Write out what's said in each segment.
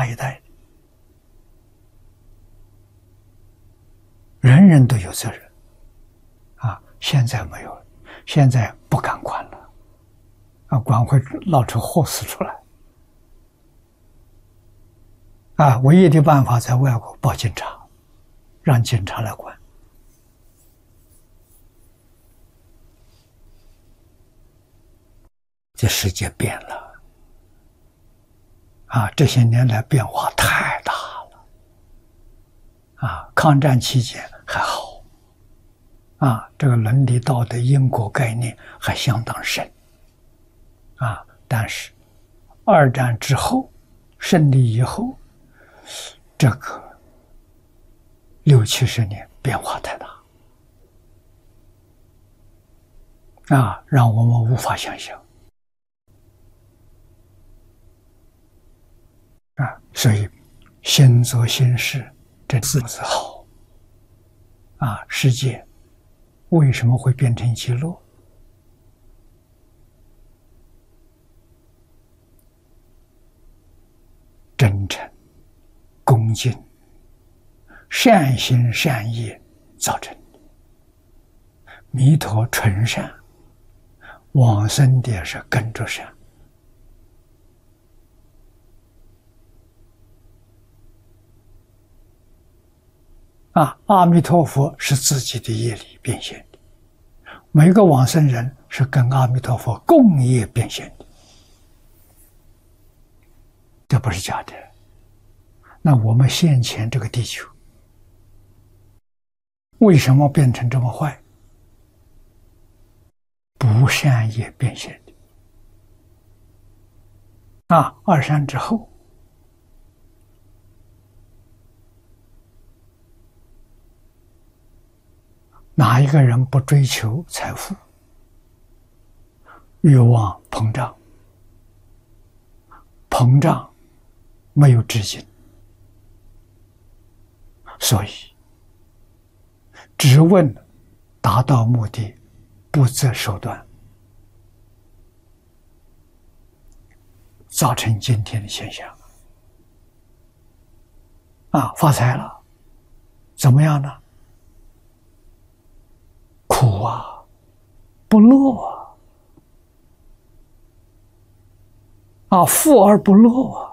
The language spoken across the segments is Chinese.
一代，人人都有责任啊！现在没有了，现在不敢管了啊，管会闹出祸事出来啊！唯一的办法在外国报警察，让警察来管。这世界变了啊！这些年来变化太大了啊！抗战期间还好啊，这个伦理道德因果概念还相当深啊，但是二战之后胜利以后，这个60、70年变化太大啊，让我们无法想象啊，所以先做先事这4个字好啊！世界为什么会变成极乐？真诚、恭敬、善心善业造成的。弥陀纯善，往生的是跟着善。啊，阿弥陀佛是自己的业力变现的，每个往生人是跟阿弥陀佛共业变现的，这不是假的。那我们现前这个地球，为什么变成这么坏？不善业变现的。啊，二善之后，哪一个人不追求财富？欲望膨胀，膨胀没有止境，所以只问达到目的，不择手段，造成今天的现象。啊，发财了，怎么样呢？苦啊，不乐啊！啊，富而不乐啊，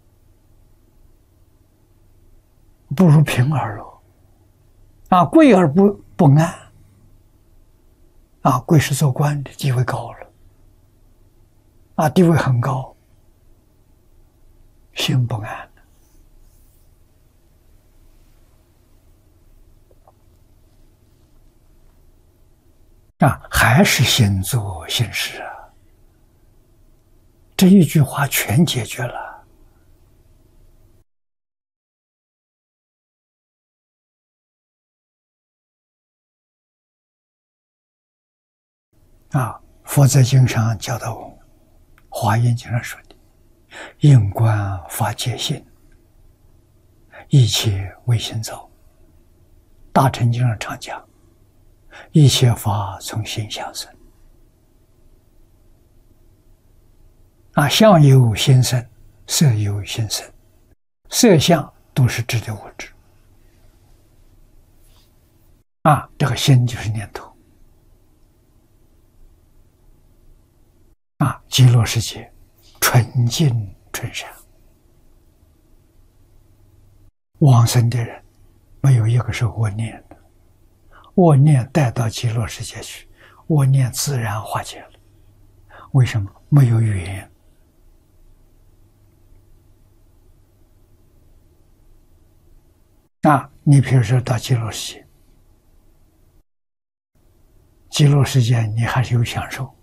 不如贫而乐。啊，贵而不安。啊，贵是做官的，地位高了。啊，地位很高，心不安。啊，还是先做先事啊！这一句话全解决了。啊，佛在经上教导我们，华严经上说的：“因观法界性，一切唯心造。”大乘经上常讲：“一切法从心想生。”啊，相由心生，色由心生，色相都是质的物质。啊，这个心就是念头。啊，极乐世界纯净纯善，往生的人没有一个是恶念的，恶念带到极乐世界去，恶念自然化解了。为什么？没有缘。啊，你比如说到极乐世界，极乐世界你还是有享受。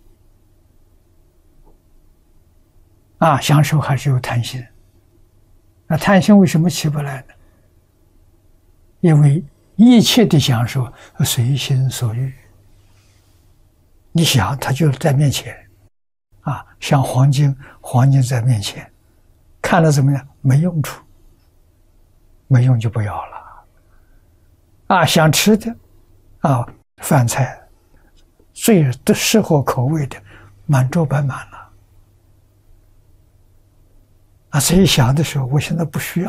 啊，享受还是有贪心，那贪心为什么起不来呢？因为一切的享受随心所欲，你想它就在面前，啊，像黄金，黄金在面前，看了怎么样？没用处，没用就不要了。啊，想吃的，啊，饭菜最适合口味的，满桌摆满了。 啊，所以想的时候，我现在不需要。